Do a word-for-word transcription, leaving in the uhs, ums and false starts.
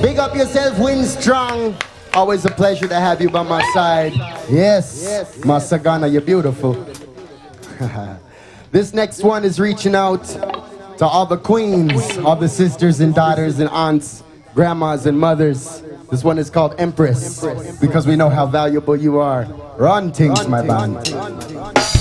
Big up yourself, Win Strong. Always a pleasure to have you by my side. Yes, yes. Masagana, you're beautiful. This next one is reaching out to all the queens, all the sisters and daughters and aunts, grandmas and mothers. This one is called Empress, because we know how valuable you are. Run things, my band.